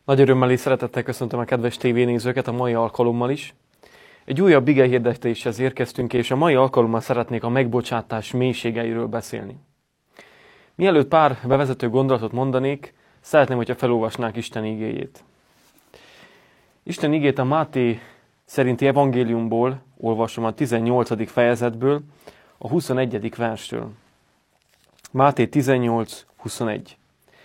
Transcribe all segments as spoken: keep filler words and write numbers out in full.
Nagy örömmel és szeretettel köszöntöm a kedves tévénézőket a mai alkalommal is. Egy újabb ige hirdetéshez érkeztünk, és a mai alkalommal szeretnék a megbocsátás mélységeiről beszélni. Mielőtt pár bevezető gondolatot mondanék, szeretném, hogyha felolvasnánk Isten igéjét. Isten igét a Máté szerinti evangéliumból olvasom, a tizennyolcadik fejezetből, a huszonegyedik verstől. Máté tizennyolc huszonegy.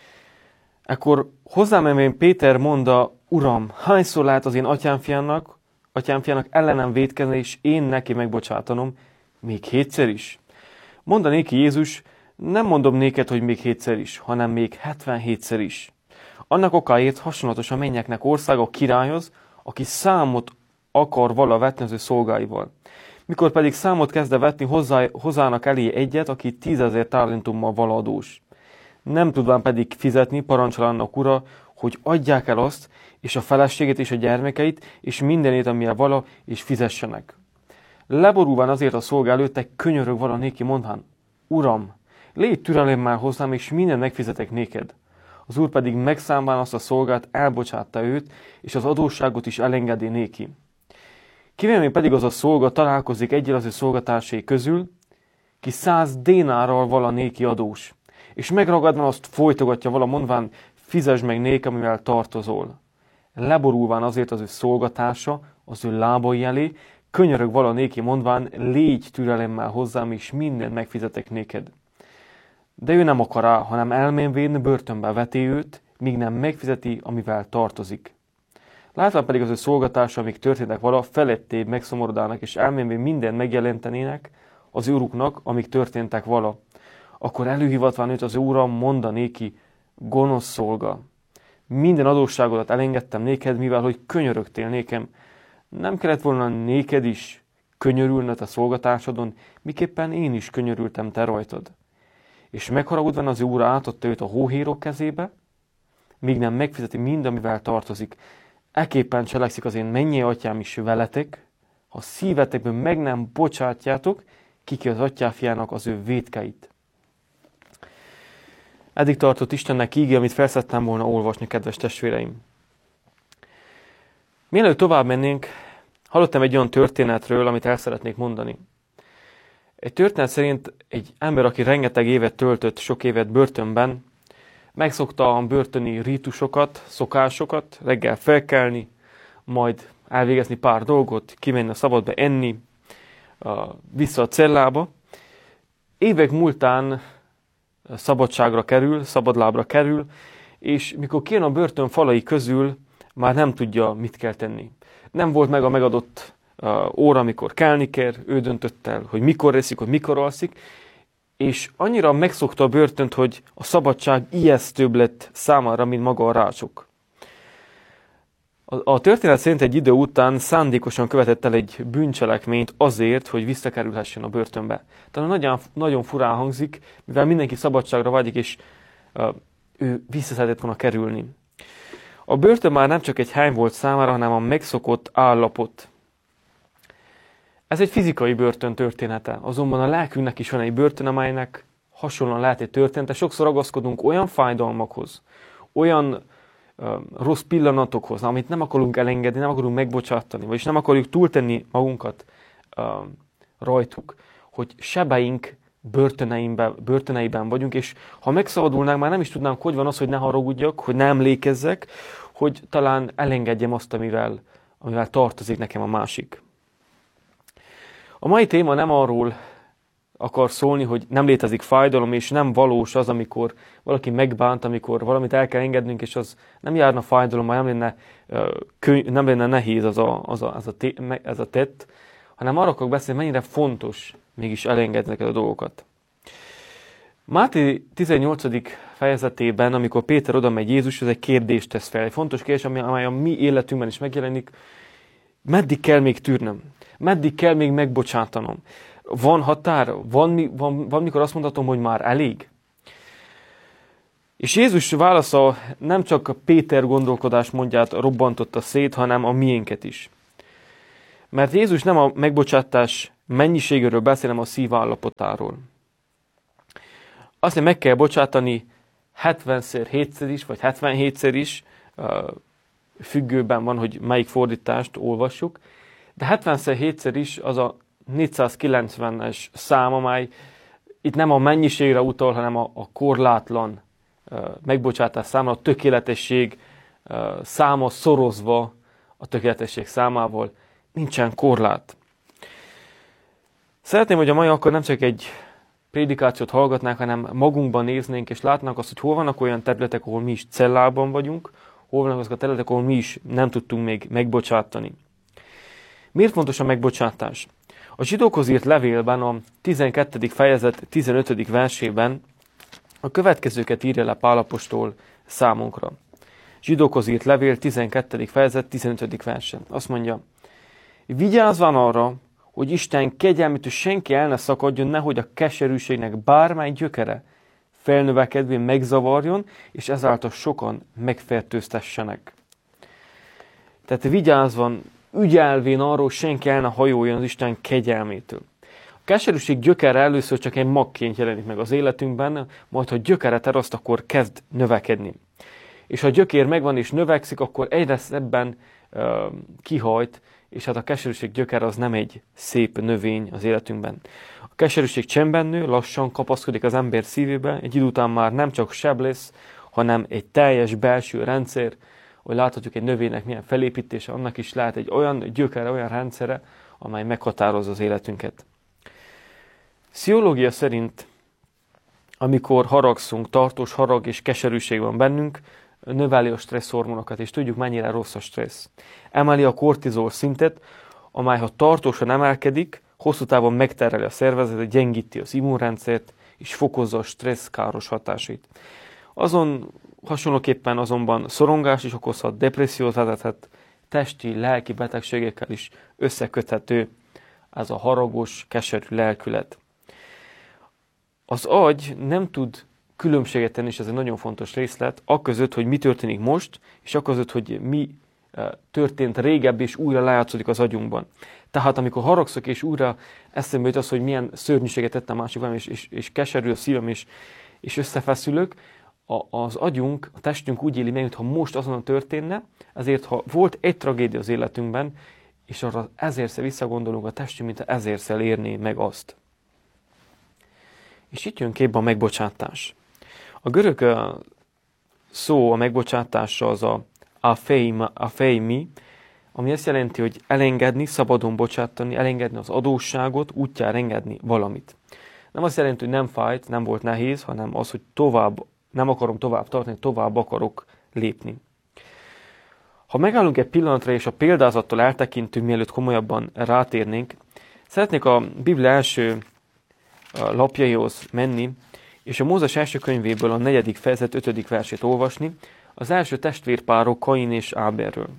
Ekkor hozzámenvén Péter mondta: Uram, hányszor lehet az én atyámfiának, atyámfiának ellenem vétkezni, és én neki megbocsátanom? Még hétszer is? Mondta néki Jézus: nem mondom néked, hogy még hétszer is, hanem még hetvenhétszer is. Annak okáért hasonlatos a mennyeknek országa királyhoz, aki számot akar vala vetni az ő szolgáival. Mikor pedig számot kezdte vetni, hozzá, hozzának elé egyet, aki tízezer talentummal vala adós. Nem tudván pedig fizetni, parancsol annak ura, hogy adják el azt, és a feleségét és a gyermekeit, és mindenét, amilyen vala, és fizessenek. Leborulván azért a szolgá előtte könyörög vala néki, mondván: Uram, légy türelemmel hozzám, és minden megfizetek néked. Az úr pedig megszámván azt a szolgát, elbocsátta őt, és az adósságot is elengedi néki. Kivéve pedig az a szolga találkozik egyel az ő szolgatársai közül, ki száz dénárral vala néki adós, és megragadva azt folytogatja vala, mondván: fizesd meg néki, amivel tartozol. Leborulván azért az ő szolgatársa az ő lábai elé, könyörög vala néki, mondván: légy türelemmel hozzám, és mindent megfizetek néked. De ő nem akar rá, hanem elmenvén börtönbe veti őt, míg nem megfizeti, amivel tartozik. Látván pedig az ő szolgatársa, amíg történtek vala, felettébb megszomorodának, és elmenvén mindent megjelentenének az úruknak, amíg történtek vala. Akkor előhivatván őt az Uram mondta néki: gonosz szolga, minden adósságodat elengedtem néked, mivel hogy könyörögtél nékem. Nem kellett volna néked is könyörülnöd a szolgatársadon, miképpen én is könyörültem te rajtad. És megharagudván az Úr átadta őt a hóhérok kezébe, míg nem megfizeti mind, amivel tartozik. Ekképpen cselekszik az én mennyei atyám is veletek, ha szívetekből meg nem bocsátjátok, kiki az atyáfiának az ő vétkeit. Eddig tartott Istennek íge, amit felszedtem volna olvasni, kedves testvéreim. Mielőtt tovább mennénk, hallottam egy olyan történetről, amit el szeretnék mondani. Egy történet szerint egy ember, aki rengeteg évet töltött, sok évet börtönben, megszokta a börtöni rítusokat, szokásokat, reggel felkelni, majd elvégezni pár dolgot, kimenni a szabadba enni, vissza a cellába. Évek múltán szabadságra kerül, szabadlábra kerül, és mikor kijön a börtön falai közül, már nem tudja, mit kell tenni. Nem volt meg a megadott uh, óra, amikor kelni kell, ő döntött el, hogy mikor eszik, hogy mikor alszik, és annyira megszokta a börtönt, hogy a szabadság ijesztőbb lett számára, mint maga a rácsok. A, a történet szerint egy idő után szándékosan követett el egy bűncselekményt azért, hogy visszakerülhessen a börtönbe. Tehát nagyon, nagyon furán hangzik, mivel mindenki szabadságra vágyik, és uh, ő vissza szeretett volna kerülni. A börtön már nem csak egy hely volt számára, hanem a megszokott állapot. Ez egy fizikai börtön története, azonban a lelkünknek is van egy börtön, amelynek hasonlóan lehet egy története. Sokszor ragaszkodunk olyan fájdalmakhoz, olyan uh, rossz pillanatokhoz, amit nem akarunk elengedni, nem akarunk megbocsátani, vagyis nem akarjuk túltenni magunkat uh, rajtuk, hogy sebeink börtöneiben vagyunk, és ha megszabadulnánk, már nem is tudnánk, hogy van az, hogy ne haragudjak, hogy ne emlékezzek, hogy talán elengedjem azt, amivel, amivel tartozik nekem a másik. A mai téma nem arról akar szólni, hogy nem létezik fájdalom, és nem valós az, amikor valaki megbánt, amikor valamit el kell engednünk, és az nem járna fájdalommal, nem lenne, könny- nem lenne nehéz az a, az a, az a, te- ez a tett, hanem arra akarok beszélni, mennyire fontos mégis elengedni ezeket a dolgokat. Máté tizennyolcadik fejezetében, amikor Péter oda megy Jézus, ez egy kérdést tesz fel. Egy fontos kérdés, amely a mi életünkben is megjelenik. Meddig kell még tűrnöm? Meddig kell még megbocsátanom? Van határ? Van, van, van mikor azt mondhatom, hogy már elég? És Jézus válasza nem csak a Péter gondolkodás mondját robbantotta szét, hanem a miénket is. Mert Jézus nem a megbocsátás mennyiségéről beszél, hanem a szív állapotáról. Azt, hogy meg kell bocsátani hetvenszer, hétszer is, vagy hetvenhétszer is, függőben van, hogy melyik fordítást olvassuk, de hetvenszer hétszer is az a négyszázkilencvenes szám, amely itt nem a mennyiségre utal, hanem a, a korlátlan uh, megbocsátás számára, a tökéletesség uh, száma szorozva a tökéletesség számával, nincsen korlát. Szeretném, hogy a mai akkor nem csak egy prédikációt hallgatnánk, hanem magunkban néznénk, és látnánk azt, hogy hol vannak olyan területek, ahol mi is cellában vagyunk, hol vannak azok a területek, ahol mi is nem tudtunk még megbocsátani. Miért fontos a megbocsátás? A zsidókhoz írt levélben, a tizenkettedik fejezet tizenötödik versében a következőket írja le Pál apostol számunkra. Zsidókhoz írt levél tizenkettedik fejezet tizenötödik versen. Azt mondja, vigyázzvan arra, hogy Isten kegyelmétől senki el ne szakadjon, nehogy a keserűségnek bármely gyökere felnövekedvén megzavarjon, és ezáltal sokan megfertőztessenek. Tehát vigyázzvan, ügyelvén arról, hogy senki el ne hajoljon az Isten kegyelmétől. A keserűség gyökere először csak egy magként jelenik meg az életünkben, majd ha gyökeret eraszt, akkor kezd növekedni. És ha a gyökér megvan és növekszik, akkor egyre szebben uh, kihajt, és hát a keserűség gyökere az nem egy szép növény az életünkben. A keserűség csendben nő, lassan kapaszkodik az ember szívébe, egy idő után már nem csak seb lesz, hanem egy teljes belső rendszer, hogy láthatjuk egy növénynek milyen felépítése, annak is lehet egy olyan gyökere, olyan rendszere, amely meghatározza az életünket. Pszichológia szerint, amikor haragszunk, tartós harag és keserűség van bennünk, növeli a stressz hormonokat, és tudjuk, mennyire rossz a stressz. Emeli a kortizol szintet, amely, ha tartósan emelkedik, hosszú távon megtereli a szervezetet, gyengíti az immunrendszert, és fokozza a stressz káros hatásait. Azon hasonlóképpen azonban szorongás is okozhat, depressziót vezethet, testi, lelki betegségekkel is összeköthető ez a haragos, keserű lelkület. Az agy nem tud különbséget tenni, és ez egy nagyon fontos részlet, akközött, hogy mi történik most, és akközött, hogy mi történt régebb, és újra lejátszódik az agyunkban. Tehát amikor haragszok, és újra eszembe jut az, hogy milyen szörnyűséget tettem másikban, és, és, és keserű a szívem, és, és összefeszülök, a, az agyunk, a testünk úgy éli meg, mintha most azonnal történne, ezért ha volt egy tragédia az életünkben, és arra ezerszer visszagondolunk, a testünk, mint ezerszer érné meg azt. És itt jön képbe a megbocsátás. A görög szó a megbocsátásra az a afeimi, ami azt jelenti, hogy elengedni, szabadon bocsátani, elengedni az adósságot, útjára engedni valamit. Nem azt jelenti, hogy nem fájt, nem volt nehéz, hanem az, hogy tovább, nem akarom tovább tartani, tovább akarok lépni. Ha megállunk egy pillanatra, és a példázattól eltekintünk, mielőtt komolyabban rátérnénk, szeretnék a Biblia első lapjaihoz menni, és a Mózes első könyvéből a negyedik fejezet ötödik versét olvasni, az első testvérpárok Kain és Ábelről.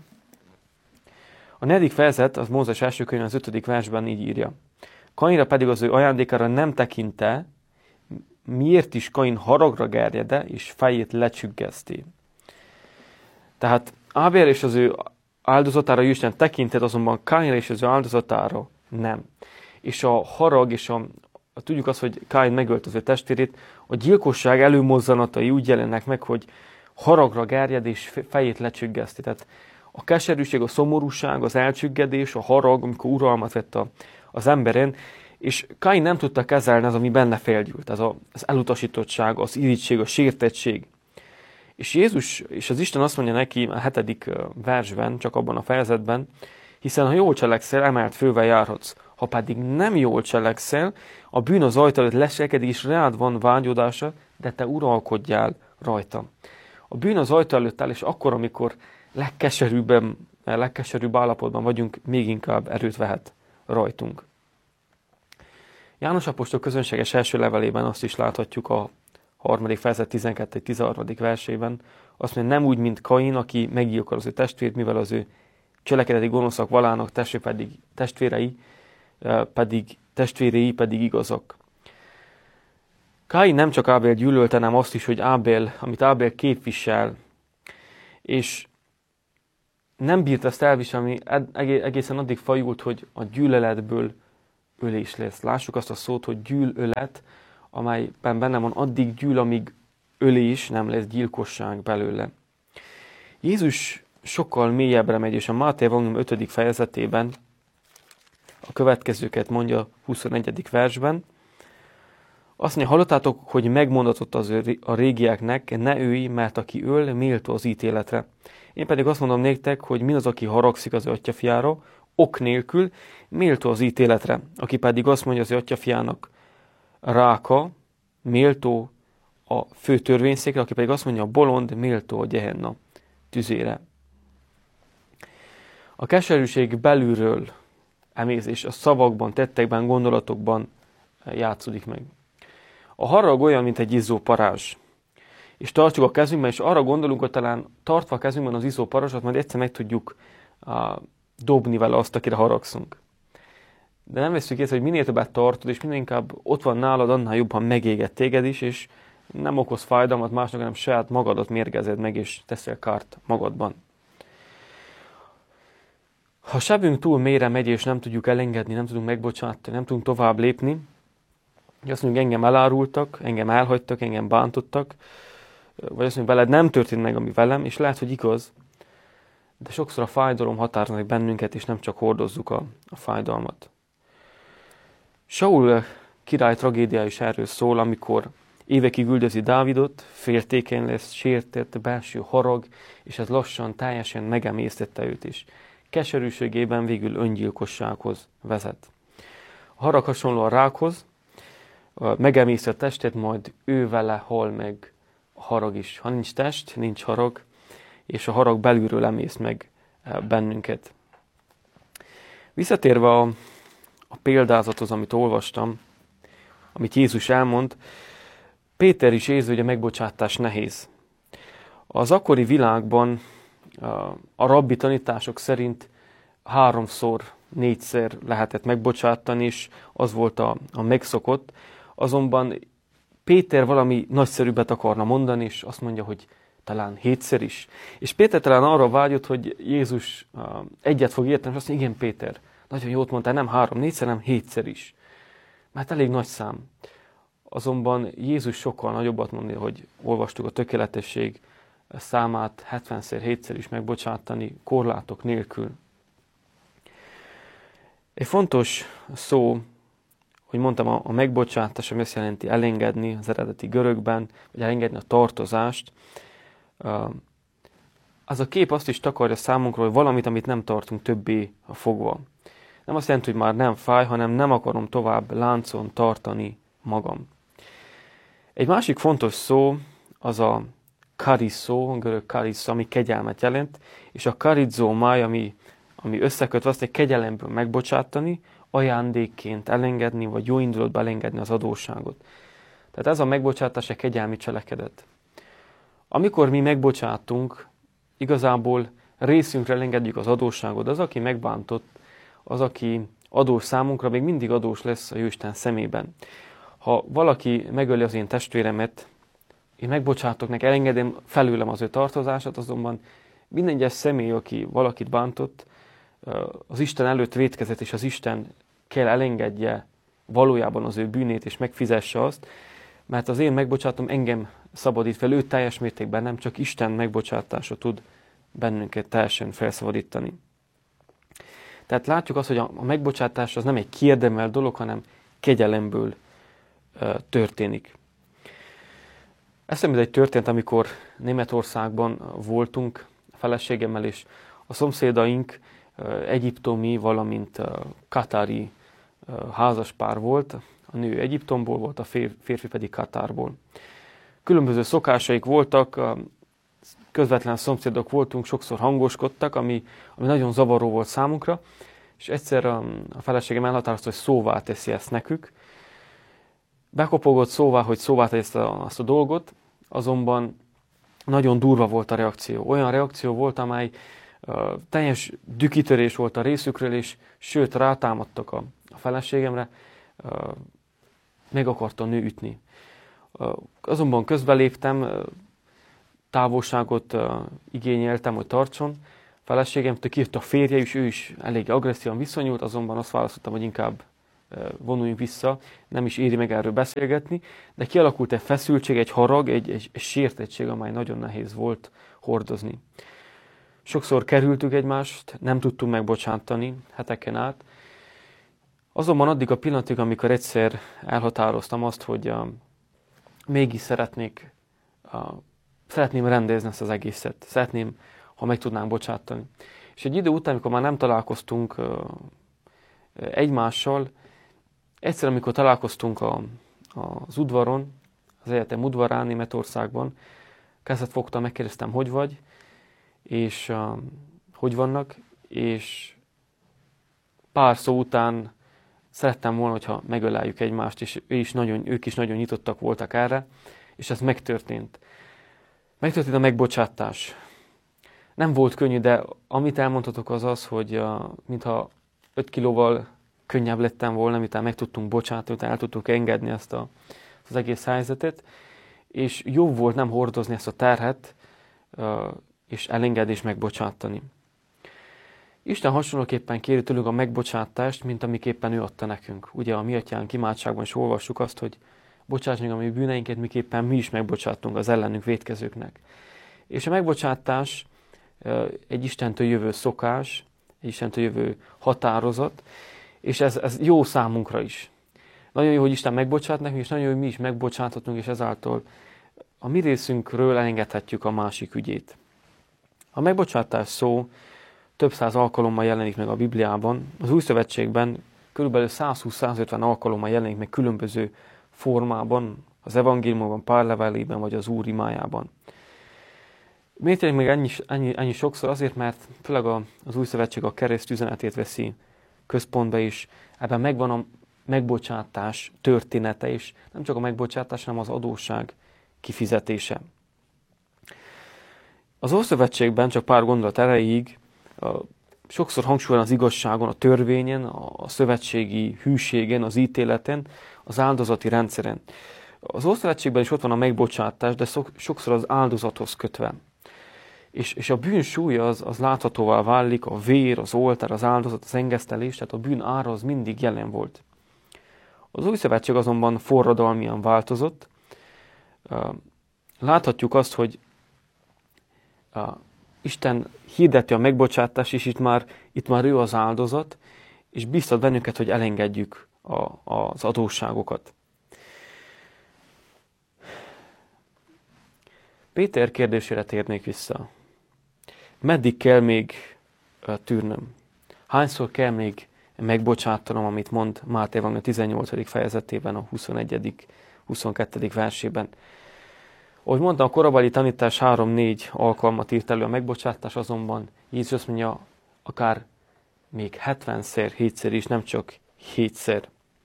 A negyedik fejezet, az Mózes első könyv az ötödik versben így írja. Kainra pedig az ő ajándékára nem tekinte, miért is Kain haragra gerjede, és fejét lecsüggeszti. Tehát Ábel és az ő áldozatára Isten tekintett, azonban Kainra és az ő áldozatára nem. És a harag és a tudjuk azt, hogy Káin megölt az ő testvérét, a gyilkosság előmozzanatai úgy jelennek meg, hogy haragra gerjed és fejét lecsüggeszti. Tehát a keserűség, a szomorúság, az elcsüggedés, a harag, amikor uralmat vett a, az emberen, és Káin nem tudta kezelni az, ami benne felgyűlt, ez a, az elutasítottság, az irigység, a sértettség. És Jézus és az Isten azt mondja neki a hetedik versben, csak abban a fejezetben, hiszen ha jól cselekszel, emelt fővel járhatsz. Ha pedig nem jól cselekszel, a bűn az ajtó előtt leselkedik, és rád van vágyodása, de te uralkodjál rajta. A bűn az ajtó előtt áll, és akkor, amikor legkeserűbben, legkeserűbb állapotban vagyunk, még inkább erőt vehet rajtunk. János apostol közönséges első levelében azt is láthatjuk a harmadik fejezet tizenkettedik tizenharmadik versében, azt mondja, nem úgy, mint Kain, aki meggyilkol az ő testvért, mivel az ő cselekedeti gonoszak valának, testvérei pedig, testvérei pedig, testvéréi pedig igazak. Káin nem csak Ábel gyűlölte, hanem azt is, hogy Ábel, amit Ábel képvisel, és nem bírt ezt elviselni, egészen addig fajult, hogy a gyűlöletből ölés lesz. Lássuk azt a szót, hogy gyűlölet, amelyben benne van addig gyűl, amíg ölés, nem lesz gyilkosság belőle. Jézus sokkal mélyebbre megy, és a Máté evangélium ötödik fejezetében a következőket mondja huszonegyedik versben. Azt mondja, hallottátok, hogy megmondatott az a régieknek, ne őj, mert aki öl, méltó az ítéletre. Én pedig azt mondom néktek, hogy mindaz, aki haragszik az ő atyafiára, ok nélkül, méltó az ítéletre. Aki pedig azt mondja az ő atyafiának, ráka, méltó a fő törvényszékre, aki pedig azt mondja, a bolond, méltó a Gehenna tüzére. A keserűség belülről emészés a szavakban, tettekben, gondolatokban játszódik meg. A harag olyan, mint egy izzó parázs. És tartjuk a kezünkben, és arra gondolunk, hogy talán tartva a kezünkben az izzó parázsat, majd egyszer meg tudjuk uh, dobni vele azt, akire haragszunk. De nem veszük észre, hogy minél többet tartod, és minél inkább ott van nálad, annál jobban megéget téged is, és nem okoz fájdalmat másnak, hanem saját magadat mérgezed meg, és teszel kárt magadban. Ha a sebünk túl mélyre megy, és nem tudjuk elengedni, nem tudunk megbocsátani, nem tudunk tovább lépni, hogy azt mondjuk, engem elárultak, engem elhagytak, engem bántottak, vagy azt mondjuk, veled nem történt meg, ami velem, és lehet, hogy igaz, de sokszor a fájdalom határozza meg bennünket, és nem csak hordozzuk a, a fájdalmat. Saul király tragédiája is erről szól, amikor évekig üldözi Dávidot, féltékeny lesz, sértett, belső harag, és ez lassan teljesen megemésztette őt is. Keserűségében végül öngyilkossághoz vezet. A harag hasonló a rákhoz, megemészti a testet, majd ő vele hal meg a harag is. Ha nincs test, nincs harag, és a harag belülről emészt meg bennünket. Visszatérve a, a példázathoz, amit olvastam, amit Jézus elmond, Péter is érzi, hogy a megbocsátás nehéz. Az akkori világban a rabbi tanítások szerint háromszor, négyszer lehetett megbocsátani, és az volt a, a megszokott. Azonban Péter valami nagyszerűbbet akarna mondani, és azt mondja, hogy talán hétszer is. És Péter talán arra vágyott, hogy Jézus egyet fog érteni, és azt mondja, igen Péter, nagyon jót mondtál, nem három, négyszer, nem hétszer is. Mert elég nagy szám. Azonban Jézus sokkal nagyobbat mondja, hogy olvastuk a tökéletesség számát hetvenszer, hétszer is megbocsátani, korlátok nélkül. Egy fontos szó, hogy mondtam, a, a megbocsátás, ami azt jelenti elengedni az eredeti görögben, vagy elengedni a tartozást. Az a kép azt is takarja számunkra, hogy valamit, amit nem tartunk többé fogva. Nem azt jelenti, hogy már nem fáj, hanem nem akarom tovább láncon tartani magam. Egy másik fontos szó az a kariszó, a görög kariszó, ami kegyelmet jelent, és a karizomai, ami, ami összekötve azt egy kegyelemből megbocsátani, ajándékként elengedni, vagy jó indulatba elengedni az adósságot. Tehát ez a megbocsátás egy kegyelmi cselekedet. Amikor mi megbocsátunk, igazából részünkre elengedjük az adósságot. Az, aki megbántott, az, aki adós számunkra, még mindig adós lesz a Jóisten szemében. Ha valaki megöli az én testvéremet, én megbocsátok neki, elengedem felőlem az ő tartozását, azonban minden egyes személy, aki valakit bántott, az Isten előtt vétkezett, és az Isten kell elengedje valójában az ő bűnét, és megfizesse azt, mert az én megbocsátom engem szabadít fel, ő teljes mértékben, nem csak Isten megbocsátása tud bennünket teljesen felszabadítani. Tehát látjuk azt, hogy a megbocsátás az nem egy kiérdemelt dolog, hanem kegyelemből történik. Eszembe egy történet, amikor Németországban voltunk a feleségemmel, és a szomszédaink egyiptomi, valamint katári házaspár volt. A nő Egyiptomból volt, a férfi pedig Katárból. Különböző szokásaik voltak, közvetlen szomszédok voltunk, sokszor hangoskodtak, ami, ami nagyon zavaró volt számunkra, és egyszer a, a feleségem elhatározta, hogy szóvá teszi ezt nekük. Bekopogott szóvá, hogy szóvá teszi ezt a, azt a dolgot, azonban nagyon durva volt a reakció. Olyan reakció volt, amely uh, teljes dühkitörés volt a részükről, és sőt rátámadtak a, a feleségemre, uh, meg akarta a nő ütni. Uh, azonban közbeléptem, uh, távolságot uh, igényeltem, hogy tartson. A feleségemtől kijött a férje is, ő is elég agresszívan viszonyult, azonban azt választottam, hogy inkább uh, vonuljunk vissza, nem is éri meg erről beszélgetni, de kialakult egy feszültség, egy harag, egy, egy, egy sértettség, amely nagyon nehéz volt hordozni. Sokszor kerültük egymást, nem tudtunk megbocsátani heteken át. Azonban addig a pillanatig, amikor egyszer elhatároztam azt, hogy uh, mégis szeretnék, uh, szeretném rendezni ezt az egészet. Szeretném, ha meg tudnánk bocsátani. És egy idő után, amikor már nem találkoztunk uh, egymással, egyszer, amikor találkoztunk a, az udvaron, az egyetem udvarán Németországban, kezet fogtam, megkérdeztem, hogy vagy, és uh, hogy vannak, és pár szó után szerettem volna, hogyha megöleljük egymást, és ő is nagyon, ők is nagyon nyitottak voltak erre, és ez megtörtént. Megtörtént a megbocsátás. Nem volt könnyű, de amit elmondhatok az az, hogy uh, mintha öt kilóval könnyebb lettem volna, miután meg tudtunk bocsátani, miután el tudtuk engedni ezt a, az egész helyzetet, és jó volt nem hordozni ezt a terhet, uh, és elengedni és megbocsátani. Isten hasonlóképpen kéri tőlünk a megbocsátást, mint amiképpen ő adta nekünk. Ugye a Mi Atyánk imádságban is olvassuk azt, hogy bocsáss meg a mi bűneinket, miképpen mi is megbocsátunk az ellenünk vétkezőknek. És a megbocsátás egy Istentől jövő szokás, egy Istentől jövő határozat, és ez, ez jó számunkra is. Nagyon jó, hogy Isten megbocsát nekünk, és nagyon jó, hogy mi is megbocsáthatunk, és ezáltal a mi részünkről elengedhetjük a másik ügyét. A megbocsátás szó több száz alkalommal jelenik meg a Bibliában. Az Új Szövetségben körülbelül százhúsz-százötven alkalommal jelenik meg különböző formában, az evangéliumban, pár levelében, vagy az Úr imájában. Miért jelenik meg ennyi, ennyi, ennyi sokszor? Azért, mert főleg az Új Szövetség a kereszt üzenetét veszi központba is. Ebben megvan a megbocsátás története is. Nem csak a megbocsátás, hanem az adósság kifizetése. Az Ószövetségben csak pár gondolat erejéig sokszor hangsúly az igazságon, a törvényen, a szövetségi hűségen, az ítéleten, az áldozati rendszeren. Az Ószövetségben is ott van a megbocsátás, de sokszor az áldozathoz kötve. És, és a bűn súlya az, az láthatóvá válik, a vér, az oltár, az áldozat, az engesztelés, tehát a bűn ára az mindig jelen volt. Az Új Szövetség azonban forradalmian változott. Láthatjuk azt, hogy Isten hirdeti a megbocsátást, és itt már, itt már ő az áldozat, és biztat bennünket, hogy elengedjük a, az adósságokat. Péter kérdésére térnék vissza. Meddig kell még tűrnöm? Hányszor kell még megbocsátanom, amit mond Máté evangélium tizennyolcadik fejezetében, a huszonegyedik huszonkettő versében? Ahogy mondtam, a korabeli tanítás három-négy alkalmat írt elő a megbocsátás, azonban Jézus azt mondja, akár még hetvenszer, hétszer is, nem csak hétszer.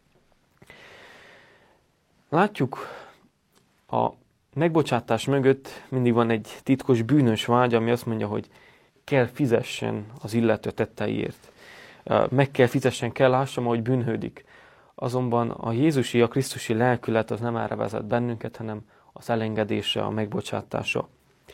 Látjuk, a megbocsátás mögött mindig van egy titkos bűnös vágy, ami azt mondja, hogy kell fizessen az illető tetteiért. Meg kell fizessen, kell lássam, ahogy bűnhődik. Azonban a Jézusi, a Krisztusi lelkület az nem erre vezet bennünket, hanem az elengedése, a megbocsátása.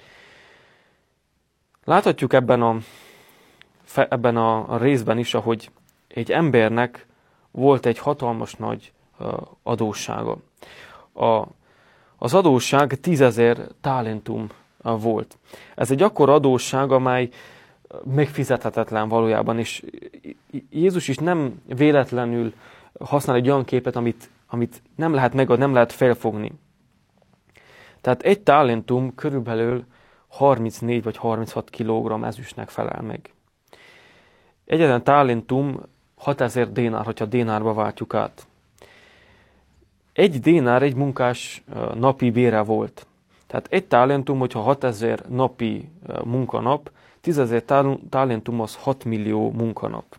Láthatjuk ebben a, ebben a részben is, ahogy egy embernek volt egy hatalmas nagy adóssága. A, az adósság tízezer talentum volt. Ez egy akkora adósság, amely megfizethetetlen valójában, és Jézus is nem véletlenül használ egy olyan képet, amit, amit nem lehet megadni, nem lehet felfogni. Tehát egy talentum körülbelül harmincnégy vagy harminchat kilogramm ezüstnek felel meg. Egyetlen talentum hatezer dénár, hogyha dénárba váltjuk át. Egy dénár egy munkás napi bére volt. Tehát egy talentum, hogyha hatezer napi munkanap, tízezer talentum az hat millió munkanap.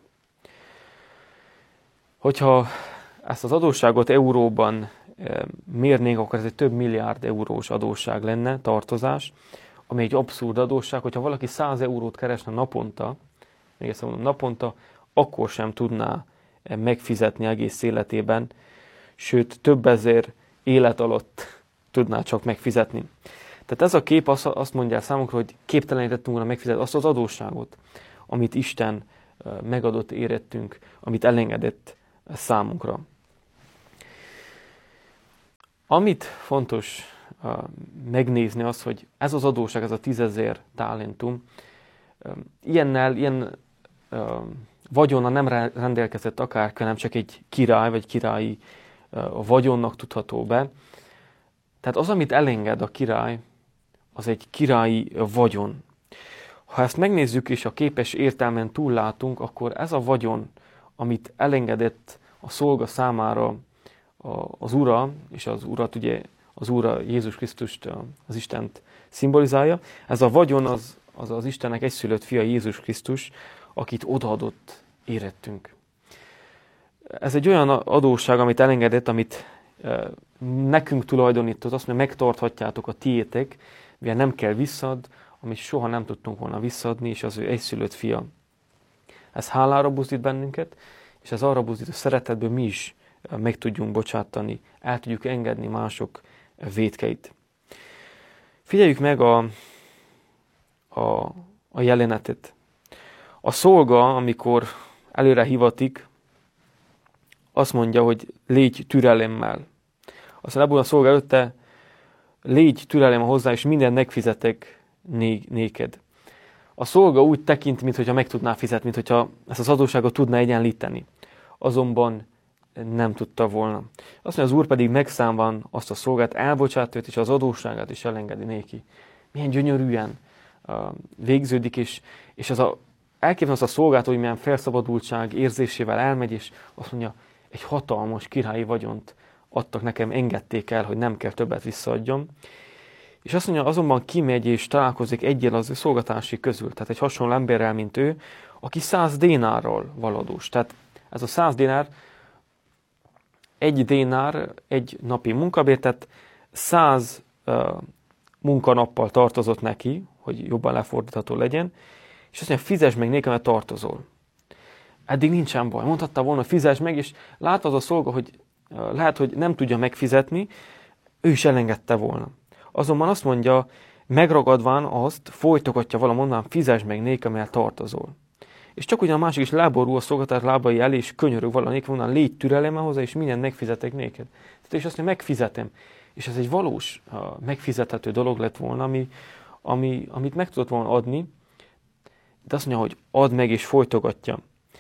Hogyha ezt az adósságot euróban mérnénk, akkor ez egy több milliárd eurós adósság lenne, tartozás, ami egy abszurd adósság, hogyha valaki száz eurót keresne naponta, még ezt mondom, naponta, akkor sem tudná megfizetni egész életében, sőt, több ezer élet alatt tudná csak megfizetni. Tehát ez a kép azt mondja számunkra, hogy képtelenítettünk volna megfizetni azt az adósságot, amit Isten megadott érettünk, amit elengedett számunkra. Amit fontos uh, megnézni az, hogy ez az adósság, ez a tízezer talentum, Ilyennel, ilyen vagyonna nem rendelkezett akár, hanem csak egy király, vagy királyi vagyonnak tudható be. Tehát az, amit elenged a király, az egy királyi vagyon. Ha ezt megnézzük és a képes értelmen túllátunk, akkor ez a vagyon, amit elengedett a szolga számára az Ura, és az Urat ugye az Ura Jézus Krisztust, az Istent szimbolizálja, ez a vagyon az az, az Istennek egyszülött fia Jézus Krisztus, akit odaadott érettünk. Ez egy olyan adósság, amit elengedett, amit nekünk tulajdonított, azt mondja, megtarthatjátok a tiétek, mivel nem kell visszad, amit soha nem tudtunk volna visszadni, és az ő egyszülött fia. Ez hálára buzdít bennünket, és ez arra buzdít, hogy szeretetből mi is meg tudjunk bocsátani, el tudjuk engedni mások vétkeit. Figyeljük meg a, a, a jelenetet. A szolga, amikor előre hivatik, azt mondja, hogy légy türelemmel. Aztán ebből a szolga előtte, légy türelem hozzá, és mindent megfizetek né- néked. A szolga úgy tekint, mintha meg tudná fizetni, mintha ezt az adósságot tudná egyenlíteni. Azonban nem tudta volna. Azt mondja, az Úr pedig megszámban azt a szolgát, elbocsátja és az adósságát is elengedi néki. Milyen gyönyörűen uh, végződik, és, és az a, elképzelem azt a szolgát, hogy milyen felszabadultság érzésével elmegy, és azt mondja, egy hatalmas királyi vagyont adtak nekem, engedték el, hogy nem kell többet visszaadjam. És azt mondja, azonban kimegy és találkozik egyel az ő szolgatási közül, tehát egy hasonló emberrel, mint ő, aki száz dénárral valadós. Tehát ez a száz dénár, egy dénár, egy napi munkabér, tehát száz uh, munkanappal tartozott neki, hogy jobban lefordítható legyen, és azt mondja, fizesd meg nékem, mert tartozol. Eddig nincsen baj. Mondhatta volna, fizesd meg, és látva az a szolga, hogy uh, lehet, hogy nem tudja megfizetni, ő is elengedte volna. Azonban azt mondja, megragadván azt, folytogatja valamondán, fizesd meg nékem, mert tartozol. És csak ugyan a másik is láborul a szolgatás lábai elé, és könyörög valanék, onnan légy türelemmel hozzá, és mindent megfizetek néked. Tehát és azt mondja, megfizetem. És ez egy valós, uh, megfizethető dolog lett volna, ami, ami, amit meg tudott volna adni, de azt mondja, hogy add meg, és folytogatja.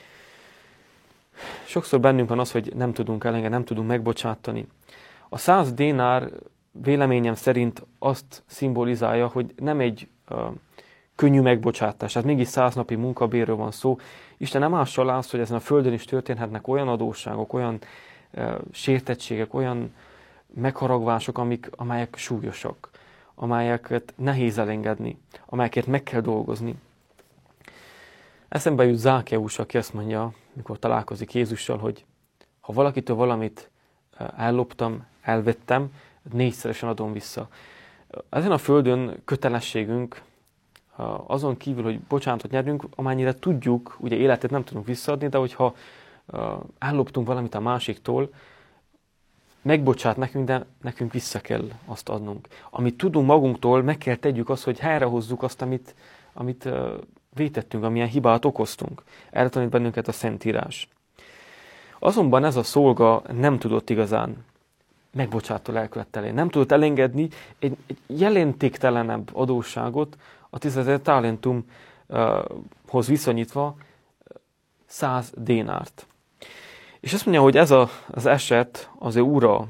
Sokszor bennünk van az, hogy nem tudunk elengedni, nem tudunk megbocsátani. A száz dénár véleményem szerint azt szimbolizálja, hogy nem egy uh, könnyű megbocsátás, tehát mégis száz napi munkabérről van szó. Isten nem mással látsz, hogy ezen a földön is történhetnek olyan adósságok, olyan uh, sértettségek, olyan megharagvások, amik, amelyek súlyosak, amelyeket nehéz elengedni, amelyeket meg kell dolgozni. Eszembe jut Zákeus, aki azt mondja, mikor találkozik Jézussal, hogy ha valakitől valamit elloptam, elvettem, négyszeresen adom vissza. Ezen a földön kötelességünk, azon kívül, hogy bocsánatot nyerünk, amennyire tudjuk, ugye életet nem tudunk visszaadni, de hogyha elloptunk valamit a másiktól, megbocsát nekünk, de nekünk vissza kell azt adnunk. Amit tudunk magunktól, meg kell tegyük azt, hogy helyrehozzuk azt, amit, amit vétettünk, amilyen hibát okoztunk. Erre tanít bennünket a Szentírás. Azonban ez a szolga nem tudott igazán megbocsátó lelkülettel elé. Nem tudott elengedni egy, egy jelentéktelenebb adósságot, a tízezer talentumhoz viszonyítva száz dénárt. És azt mondja, hogy ez a, az eset az ő ura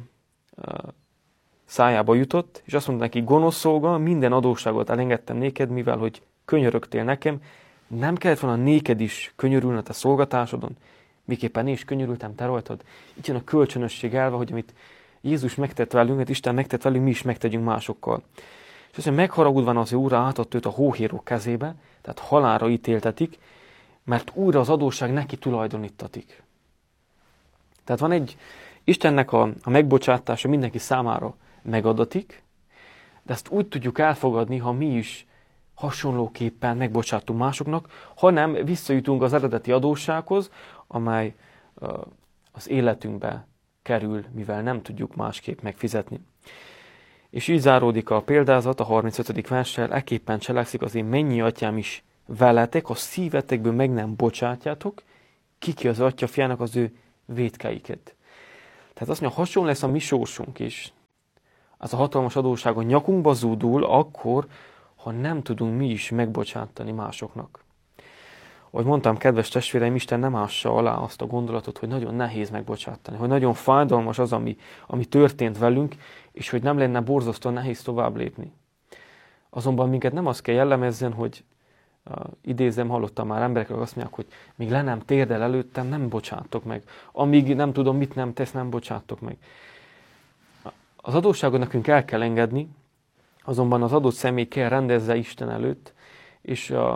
szájába jutott, és azt mondta neki, gonosz szolga, minden adósságot elengedtem néked, mivel hogy könyörögtél nekem, nem kellett volna néked is könyörülni a te szolgatásodon, miképpen én is könyörültem te rajtad. Itt jön a kölcsönösség elve, hogy amit Jézus megtett velünk, amit Isten megtett velünk, mi is megtegyünk másokkal. És azt mondja, megharagudván az ő úr átadta őt a hóhérok kezébe, tehát halálra ítéltetik, mert újra az adósság neki tulajdonítatik. Tehát van egy, Istennek a, a megbocsátása mindenki számára megadatik, de ezt úgy tudjuk elfogadni, ha mi is hasonlóképpen megbocsátunk másoknak, hanem visszajutunk az eredeti adóssághoz, amely uh, az életünkbe kerül, mivel nem tudjuk másképp megfizetni. És így záródik a példázat a harmincötödik verssel, ekképpen cselekszik az én mennyi atyám is veletek, ha szívetekből meg nem bocsátjátok, kiki az atya fiának az ő vétkeiket. Tehát azt mondja, hasonló lesz a mi sorsunk is. Az a hatalmas adósság a nyakunkba zúdul, akkor, ha nem tudunk mi is megbocsátani másoknak. Ahogy mondtam, kedves testvéreim, Isten nem ássa alá azt a gondolatot, hogy nagyon nehéz megbocsátani, hogy nagyon fájdalmas az, ami, ami történt velünk, és hogy nem lenne borzasztóan nehéz tovább lépni. Azonban minket nem az kell jellemezzen, hogy uh, idézem, hallottam már emberekről, azt mondják, hogy míg le nem térdel előttem, nem bocsátok meg. Amíg nem tudom, mit nem tesz, nem bocsátok meg. Az adósságot nekünk el kell engedni, azonban az adott személy kell rendezze Isten előtt, és uh,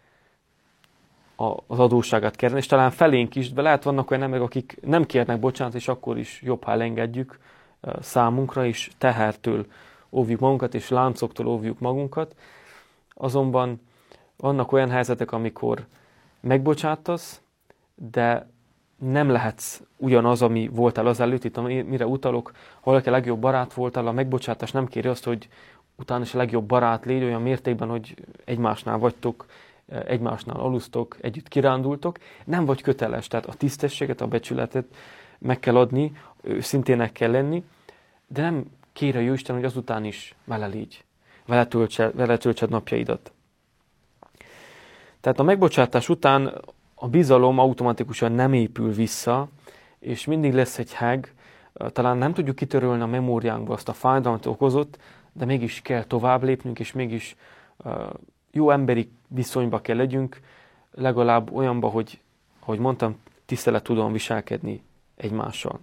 az adósságát kérni, és talán felénk is, de lehet vannak olyan emberek, akik nem kérnek bocsánatot, és akkor is jobb, ha elengedjük számunkra, és tehertől óvjuk magunkat, és láncoktól óvjuk magunkat. Azonban vannak olyan helyzetek, amikor megbocsátasz, de nem lehetsz ugyanaz, ami voltál az előtt, itt mire utalok, ha valaki a legjobb barát voltál, a megbocsátás nem kéri azt, hogy utána is a legjobb barát légy, olyan mértékben, hogy egymásnál vagytok, egymásnál alusztok, együtt kirándultok, nem vagy köteles, tehát a tisztességet, a becsületet meg kell adni, őszintének kell lenni, de nem kér a Jóisten, hogy azután is vele légy, vele töltsed, vele töltsed napjaidat. Tehát a megbocsátás után a bizalom automatikusan nem épül vissza, és mindig lesz egy heg, talán nem tudjuk kitörölni a memóriánkba azt a fájdalmat okozott, de mégis kell tovább lépnünk, és mégis jó emberi viszonyba kell legyünk, legalább olyanba, hogy, ahogy mondtam, tisztelet tudom viselkedni egymással.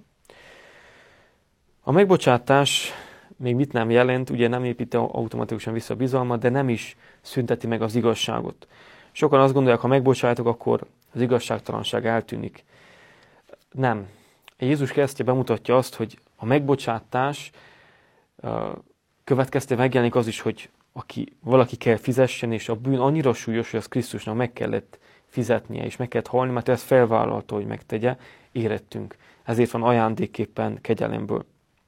A megbocsátás még mit nem jelent, ugye nem építi automatikusan vissza a bizalmat, de nem is szünteti meg az igazságot. Sokan azt gondolják, ha megbocsátok, akkor az igazságtalanság eltűnik. Nem. Jézus keresztje bemutatja azt, hogy a megbocsátás következtében megjelenik az is, hogy aki, valaki kell fizessen, és a bűn annyira súlyos, hogy az Krisztusnak meg kellett fizetnie, és meg kellett halni, mert ezt felvállalta, hogy megtegye, érettünk. Ezért van ajándékképpen kegyelemből.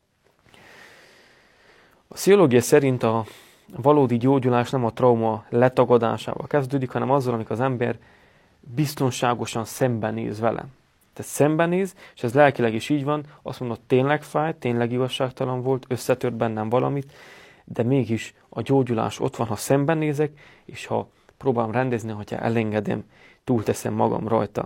A pszichológia szerint a valódi gyógyulás nem a trauma letagadásával kezdődik, hanem azzal, amikor az ember biztonságosan szembenéz vele. Tehát szembenéz, és ez lelkileg is így van, azt mondod, tényleg fáj, tényleg igazságtalan volt, összetört bennem valamit, de mégis a gyógyulás ott van, ha szembenézek, és ha próbálom rendezni, hogyha elengedem, túlteszem magam rajta.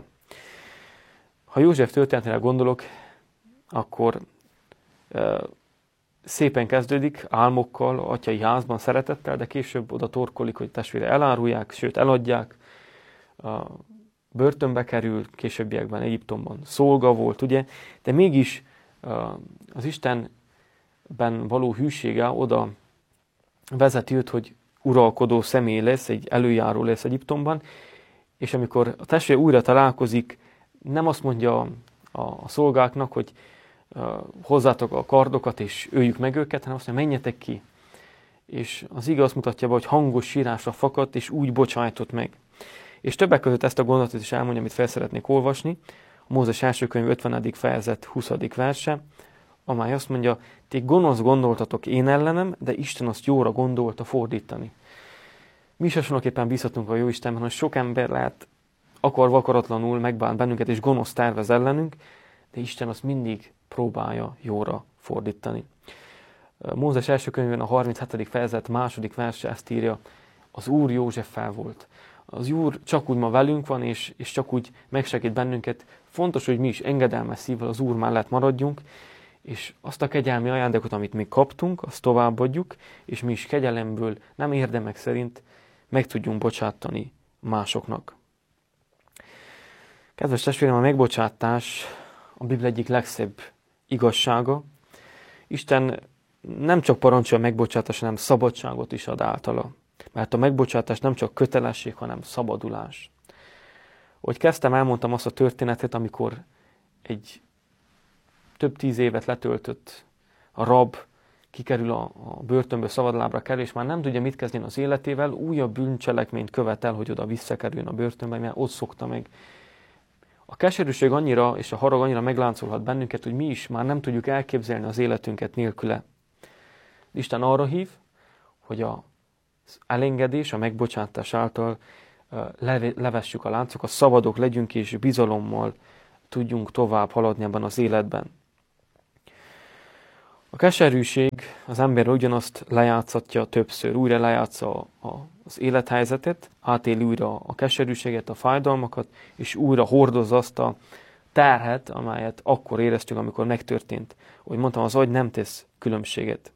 Ha József történetére gondolok, akkor e, szépen kezdődik, álmokkal, atyai házban, szeretettel, de később oda torkolik, hogy testvére elárulják, sőt eladják, a börtönbe kerül, későbbiekben Egyiptomban szolga volt, ugye, de mégis az Istenben való hűsége oda vezeti őt, hogy uralkodó személy lesz, egy előjáró lesz Egyiptomban, és amikor a testvér újra találkozik, nem azt mondja a, a szolgáknak, hogy uh, hozzátok a kardokat, és öljük meg őket, hanem azt mondja, menjetek ki. És az ige azt mutatja be, hogy hangos sírásra fakadt, és úgy bocsájtott meg. És többek között ezt a gondolatot is elmondja, amit fel szeretnék olvasni. A Mózes első könyv ötvenedik fejezet huszadik verse, amely azt mondja, ti gonosz gondoltatok én ellenem, de Isten azt jóra gondolta fordítani. Mi is hasonlóképpen bízhatunk a Jóistenben, hogy sok ember lehet akarva akaratlanul megbánt bennünket, és gonosz tervez ellenünk, de Isten azt mindig próbálja jóra fordítani. Mózes első könyvben a harminchetedik fejezet második verse ezt írja, az Úr Józseffel volt. Az Úr csak úgy ma velünk van, és, és csak úgy megsegít bennünket. Fontos, hogy mi is engedelmes szívvel az Úr mellett maradjunk, és azt a kegyelmi ajándékot, amit mi kaptunk, azt továbbadjuk, és mi is kegyelemből, nem érdemek szerint meg tudjunk bocsátani másoknak. Kedves testvérem, a megbocsátás a Biblia egyik legszebb igazsága. Isten nem csak parancsol a megbocsátás, hanem szabadságot is ad általa. Mert a megbocsátás nem csak kötelesség, hanem szabadulás. Ahogy kezdtem, elmondtam azt a történetet, amikor egy több tíz évet letöltött a rab kikerül a, a börtönből, szabadlábra kerül, és már nem tudja mit kezdeni az életével, újabb bűncselekményt követel, hogy oda visszakerüljön a börtönbe, mert ott szokta meg. A keserűség annyira, és a harag annyira megláncolhat bennünket, hogy mi is már nem tudjuk elképzelni az életünket nélküle. Isten arra hív, hogy az elengedés, a megbocsátás által levessük a láncokat, szabadok legyünk, és bizalommal tudjunk tovább haladni ebben az életben. A keserűség az ember ugyanazt lejátszatja többször, újra lejátsza az élethelyzetet, átéli újra a keserűséget, a fájdalmakat, és újra hordozza azt a terhet, amelyet akkor éreztünk, amikor megtörtént. Ahogy mondtam, az agy nem tesz különbséget.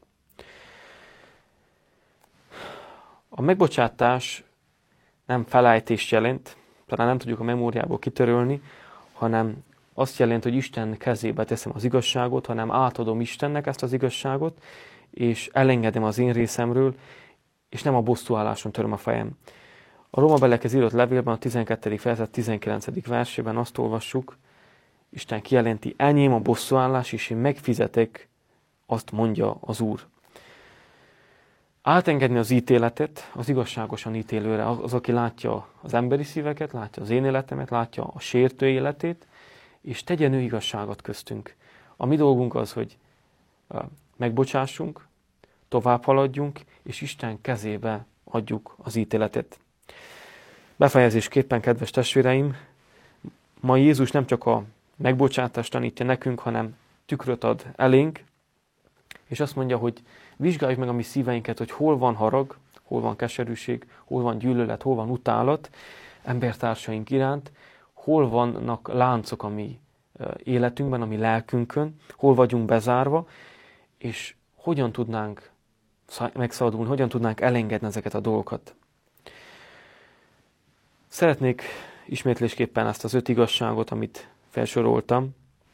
A megbocsátás nem felejtést jelent, talán nem tudjuk a memóriából kitörölni, hanem azt jelenti, hogy Isten kezébe teszem az igazságot, hanem átadom Istennek ezt az igazságot, és elengedem az én részemről, és nem a bosszúálláson töröm a fejem. A Róma belekhez írott levélben, a tizenkettedik fejezet tizenkilencedik versében azt olvassuk, Isten kijelenti, enyém a bosszúállás, és én megfizetek, azt mondja az Úr. Átengedni az ítéletet az igazságosan ítélőre, az, aki látja az emberi szíveket, látja az én életemet, látja a sértő életét, és tegyen ő igazságot köztünk. A mi dolgunk az, hogy megbocsássunk, tovább haladjunk, és Isten kezébe adjuk az ítéletet. Befejezésképpen, kedves testvéreim, ma Jézus nem csak a megbocsátást tanítja nekünk, hanem tükröt ad elénk, és azt mondja, hogy vizsgáljuk meg a mi szíveinket, hogy hol van harag, hol van keserűség, hol van gyűlölet, hol van utálat embertársaink iránt, hol vannak láncok a mi életünkben, a mi lelkünkön, hol vagyunk bezárva, és hogyan tudnánk megszabadulni, hogyan tudnánk elengedni ezeket a dolgokat. Szeretnék ismétlésképpen ezt az öt igazságot, amit felsoroltam,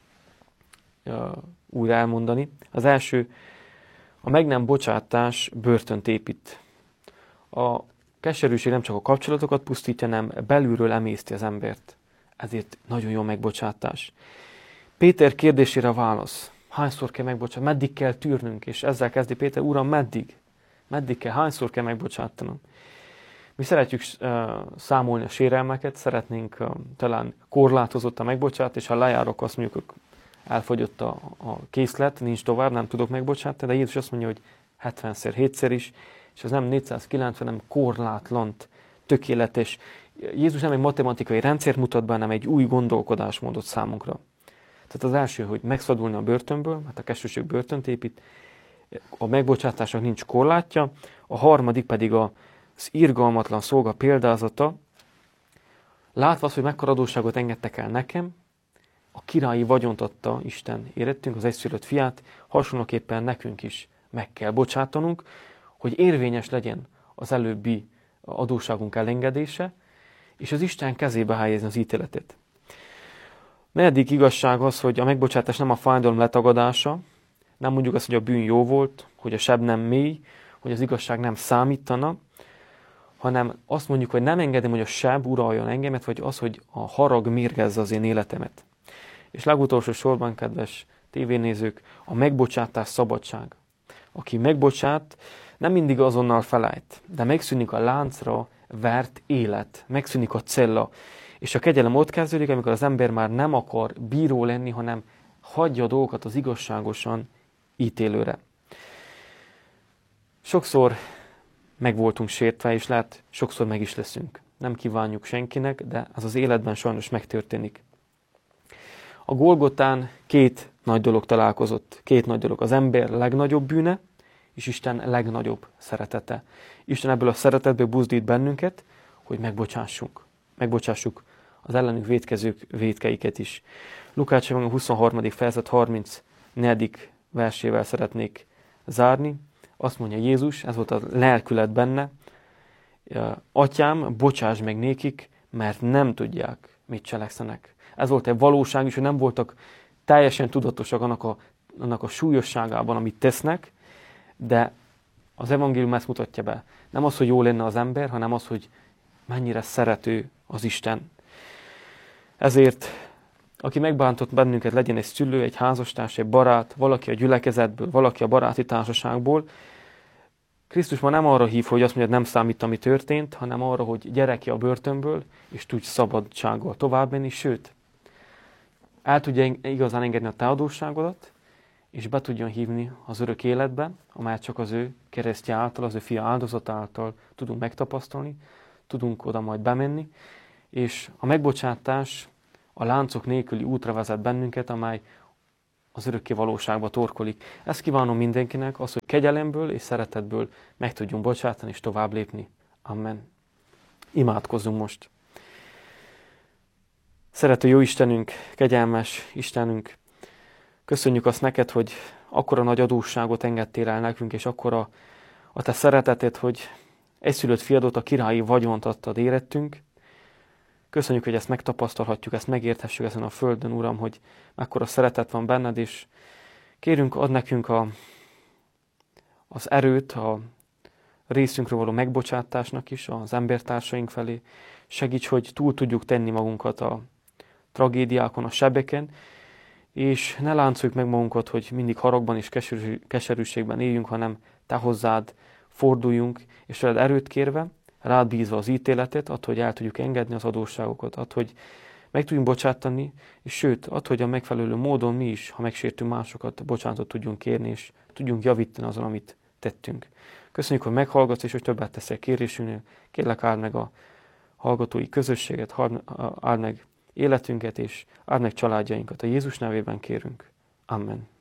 újra elmondani. Az első, a meg nem bocsátás börtönt épít. A keserűség nem csak a kapcsolatokat pusztítja, hanem belülről emészti az embert. Ezért nagyon jó megbocsátás. Péter kérdésére válasz. Hányszor kell megbocsátani? Meddig kell tűrnünk? És ezzel kezdi Péter, Uram, meddig? Meddig kell? Hányszor kell megbocsátanom? Mi szeretjük uh, számolni a sérelmeket, szeretnénk uh, talán korlátozott a megbocsát, és ha lejárok, azt mondjuk, hogy elfogyott a, a készlet, nincs tovább, nem tudok megbocsátani, de Jézus azt mondja, hogy hetvenszer, hétszer is, és ez nem négyszázkilencven, hanem korlátlant, tökéletes. Jézus nem egy matematikai rendszert mutat be, hanem egy új gondolkodásmódot számunkra. Tehát az első, hogy megszabadulni a börtönből, mert a keserűség börtönt épít, a megbocsátásnak nincs korlátja, a harmadik pedig az irgalmatlan szolga példázata. Látva azt, hogy mekkora adósságot engedtek el nekem, a királyi vagyont adta Isten érettünk, az egyszülött fiát, hasonlóképpen nekünk is meg kell bocsátanunk, hogy érvényes legyen az előbbi adósságunk elengedése, és az Isten kezébe helyezni az ítéletet. Negyedik igazság az, hogy a megbocsátás nem a fájdalom letagadása, nem mondjuk azt, hogy a bűn jó volt, hogy a seb nem mély, hogy az igazság nem számítana, hanem azt mondjuk, hogy nem engedem, hogy a seb uraljon engemet, vagy az, hogy a harag mérgezze az én életemet. És legutolsó sorban, kedves tévénézők, a megbocsátás szabadság. Aki megbocsát, nem mindig azonnal felejt, de megszűnik a láncra vert élet, megszűnik a cella. És a kegyelem ott kezdődik, amikor az ember már nem akar bíró lenni, hanem hagyja a dolgokat az igazságosan ítélőre. Sokszor meg voltunk sértve, és lehet, sokszor meg is leszünk. Nem kívánjuk senkinek, de az az életben sajnos megtörténik. A Golgotán két nagy dolog találkozott. Két nagy dolog. Az ember legnagyobb bűne, és Isten legnagyobb szeretete. Isten ebből a szeretetből buzdít bennünket, hogy megbocsássunk. Megbocsássuk az ellenünk vétkezők vétkeiket is. Lukács evangélium huszonharmadik fejezet harmincnegyedik versével szeretnék zárni. Azt mondja Jézus, ez volt a lelkület benne, Atyám, bocsáss meg nékik, mert nem tudják, mit cselekszenek. Ez volt egy valóság is, hogy nem voltak teljesen tudatosak annak a, annak a súlyosságában, amit tesznek, de az evangélium ezt mutatja be. Nem az, hogy jó lenne az ember, hanem az, hogy mennyire szerető az Isten. Ezért, aki megbántott bennünket, legyen egy szülő, egy házastárs, egy barát, valaki a gyülekezetből, valaki a baráti társaságból, Krisztus ma nem arra hív, hogy azt mondja, nem számít, ami történt, hanem arra, hogy gyere ki a börtönből, és tudj szabadsággal tovább menni, sőt, el tudja igazán engedni a te adósságodat, és be tudjon hívni az örök életbe, amelyet csak az ő keresztje által, az ő fia áldozat által tudunk megtapasztalni, tudunk oda majd bemenni, és a megbocsátás a láncok nélküli útra vezet bennünket, amely az örökké valóságba torkolik. Ezt kívánom mindenkinek, az, hogy kegyelemből és szeretetből meg tudjunk bocsátani és tovább lépni. Amen. Imádkozzunk most. Szerető jó Istenünk, kegyelmes Istenünk, köszönjük azt neked, hogy akkora nagy adósságot engedtél el nekünk, és akkora a te szereteted, hogy egyszülött fiadot, a királyi vagyont adtad érettünk. Köszönjük, hogy ezt megtapasztalhatjuk, ezt megérthessük ezen a földön, Uram, hogy mekkora szeretet van benned, és kérünk, ad nekünk a, az erőt, a részünkről való megbocsátásnak is az embertársaink felé. Segíts, hogy túl tudjuk tenni magunkat a tragédiákon, a sebeken, és ne láncoljuk meg magunkat, hogy mindig haragban és keserűségben éljünk, hanem te hozzád forduljunk, és veled erőt kérve, rád bízva az ítéletet, add, hogy el tudjuk engedni az adósságokat, add, hogy meg tudjunk bocsátani, és sőt, add, hogy a megfelelő módon mi is, ha megsértünk másokat, bocsánatot tudjunk kérni, és tudjunk javítani azon, amit tettünk. Köszönjük, hogy meghallgatsz, és hogy többet teszel kérésünknél. Kérlek, áld meg a hallgatói közösséget, áld meg életünket, és áld meg családjainkat. A Jézus nevében kérünk. Amen.